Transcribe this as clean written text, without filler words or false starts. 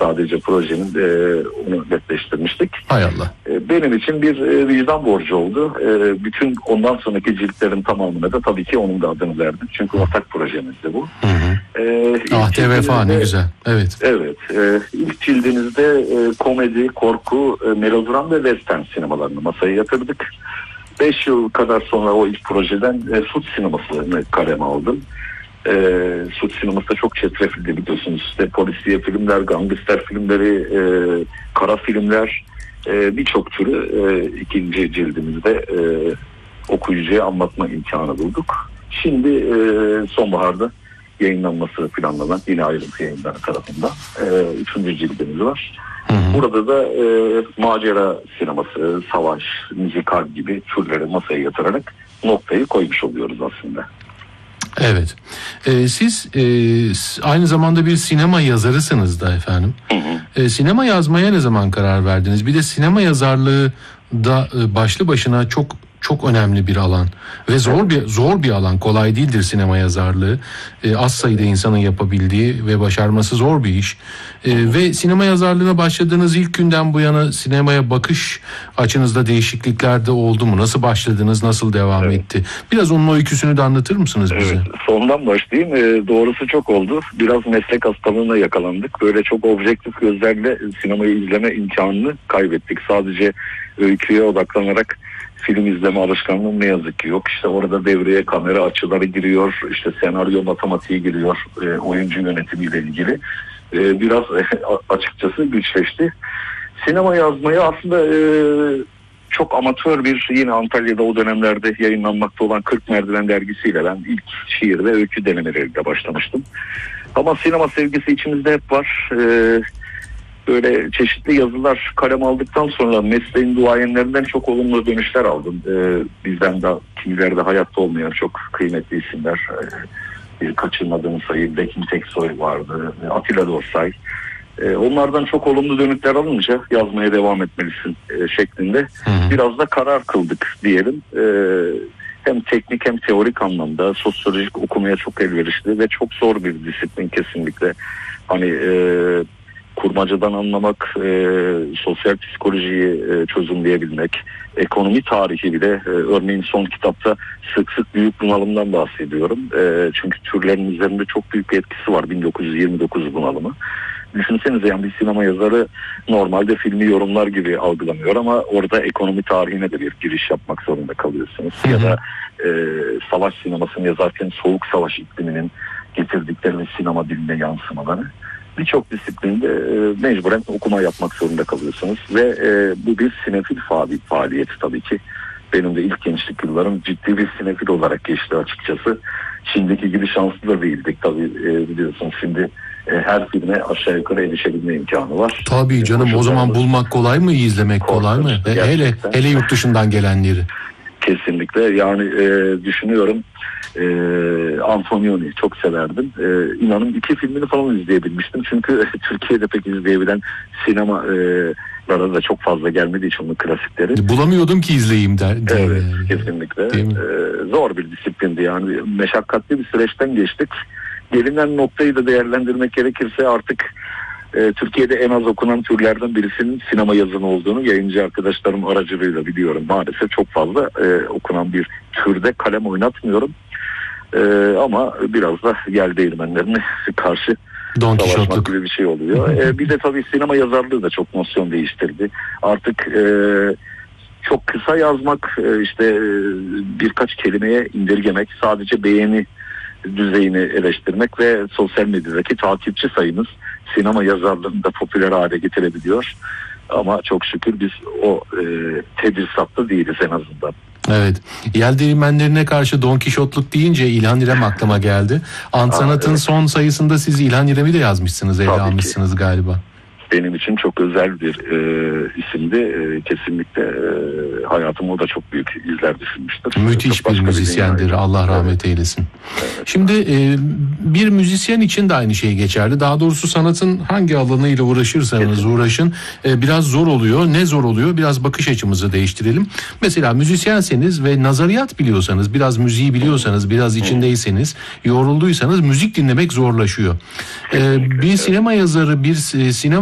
sadece projenin, onu netleştirmiştik. Hay Allah. Benim için bir vicdan borcu oldu. Bütün ondan sonraki ciltlerin tamamına da tabii ki onun da adını verdim. Çünkü ortak projemizdi bu. Ahde vefa, ne güzel. Evet. Evet. İlk cildimizde komedi, korku, melodram ve western sinemalarını masaya yatırdık. 5 yıl kadar sonra o ilk projeden suç sinemasını kaleme aldım. Suç sineması da çok çetrefilli, biliyorsunuz. İşte polisiye filmler, gangster filmleri, kara filmler, birçok türü ikinci cildimizde okuyucuya anlatma imkanı bulduk. Şimdi sonbaharda yayınlanması planlanan yine Ayrıntı Yayınları tarafından 3. cildimiz var. Burada da macera sineması, savaş, müzikal gibi türleri masaya yatırarak noktayı koymuş oluyoruz aslında. Evet. Siz aynı zamanda bir sinema yazarısınız da efendim. Sinema yazmaya ne zaman karar verdiniz? Bir de sinema yazarlığı da başlı başına çok önemli bir alan ve zor bir alan. Kolay değildir sinema yazarlığı. Az sayıda insanın yapabildiği ve başarması zor bir iş. Ve sinema yazarlığına başladığınız ilk günden bu yana sinemaya bakış açınızda değişiklikler de oldu mu? Nasıl başladınız? Nasıl devam etti? Biraz onun öyküsünü de anlatır mısınız bize? Evet, sondan başlayayım. Doğrusu çok oldu. Biraz meslek hastalığına yakalandık. Böyle çok objektif gözlerle sinemayı izleme imkanını kaybettik. Sadece öyküye odaklanarak film izleme alışkanlığım ne yazık ki yok. İşte orada devreye kamera açıları giriyor, işte senaryo matematiği giriyor, oyuncu yönetimiyle ilgili. Biraz açıkçası güçleşti. Sinema yazmayı aslında çok amatör bir, yine Antalya'da o dönemlerde yayınlanmakta olan 40 Merdiven dergisiyle ben ilk şiir ve öykü denemeleriyle başlamıştım. Ama sinema sevgisi içimizde hep var. Böyle çeşitli yazılar kalem aldıktan sonra mesleğin duayenlerinden çok olumlu dönüşler aldım. Bizden de kimilerde hayatta olmayan çok kıymetli isimler. Bir kaçırmadığım sayı Bekim Teksoy vardı, Atilla Dorsay. Onlardan çok olumlu dönütler alınca yazmaya devam etmelisin şeklinde biraz da karar kıldık diyelim. Hem teknik hem teorik anlamda sosyolojik okumaya çok elverişli ve çok zor bir disiplin kesinlikle. Hani kurmacadan anlamak, sosyal psikolojiyi çözümleyebilmek, ekonomi tarihi bile, örneğin son kitapta sık sık büyük bunalımdan bahsediyorum. Çünkü türlerin üzerinde çok büyük bir etkisi var, 1929 bunalımı. Düşünsenize, yani bir sinema yazarı normalde filmi yorumlar gibi algılanıyor ama orada ekonomi tarihine de bir giriş yapmak zorunda kalıyorsunuz. Ya da savaş sinemasını yazarken soğuk savaş ikliminin getirdiklerini sinema diline yansımaları. Birçok disiplinde mecburen okuma yapmak zorunda kalıyorsunuz ve bu bir sinefil faaliyeti tabii ki. Benim de ilk gençlik yıllarım ciddi bir sinefil olarak geçti açıkçası. Şimdiki gibi şanslı da değildik tabii, biliyorsunuz şimdi her filme aşağı yukarı erişebilme imkanı var. Tabii canım, o zaman bulmak kolay mı, iyi izlemek kolay mı? Hele yurt dışından gelenleri. Kesinlikle, yani düşünüyorum. Antonioni çok severdim. İnanın 2 filmini falan izleyebilmiştim. Çünkü Türkiye'de pek izleyebilen sinemalara da çok fazla gelmediği için onun klasikleri. Bulamıyordum ki izleyeyim der. Evet, kesinlikle. Zor bir disiplindi yani. Meşakkatli bir süreçten geçtik. Gelinen noktayı da değerlendirmek gerekirse artık Türkiye'de en az okunan türlerden birisinin sinema yazını olduğunu yayıncı arkadaşlarım aracılığıyla biliyorum. Maalesef çok fazla okunan bir türde kalem oynatmıyorum. Ama biraz da yel değirmenlerine karşı savaşmak gibi bir şey oluyor. Bir de tabii sinema yazarlığı da çok nosyon değiştirdi. Artık çok kısa yazmak, işte birkaç kelimeye indirgemek, sadece beğeni düzeyini eleştirmek ve sosyal medyadaki takipçi sayımız sinema yazarlığını da popüler hale getirebiliyor. Ama çok şükür biz o tedrisatta değiliz en azından. Evet. Yel değirmenlerine karşı Don Kişotluk deyince İlhan İrem aklıma geldi. Sanat'ın evet. Son sayısında siz İlhan İrem'i de yazmışsınız, ele almışsınız galiba. Benim için çok özel bir isimdi. Kesinlikle hayatıma da çok büyük izler düşünmüştür. Müthiş bir müzisyendir. Allah rahmet eylesin. Evet. Şimdi bir müzisyen için de aynı şey geçerli. Daha doğrusu sanatın hangi alanıyla uğraşırsanız uğraşın biraz zor oluyor. Ne zor oluyor? Biraz bakış açımızı değiştirelim. Mesela müzisyenseniz ve nazariyat biliyorsanız, biraz müziği biliyorsanız, biraz içindeyseniz, yorulduysanız müzik dinlemek zorlaşıyor. Bir sinema yazarı, bir sinema